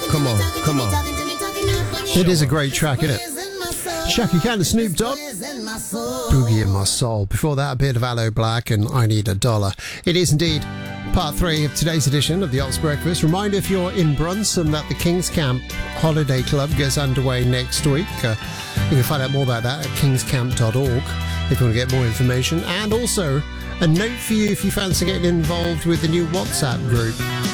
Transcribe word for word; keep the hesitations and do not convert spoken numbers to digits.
come on, come on. It is a great track, isn't it? Shaka Khan and Snoop Dogg, Boogie in My Soul. Before that, a bit of Aloe Black and I Need a Dollar. It is indeed part three of today's edition of the Ox Breakfast. Reminder, if you're in Brunson, that the King's Camp Holiday Club gets underway next week. Uh, you can find out more about that at kings camp dot org if you want to get more information. And also, a note for you if you fancy getting involved with the new WhatsApp group.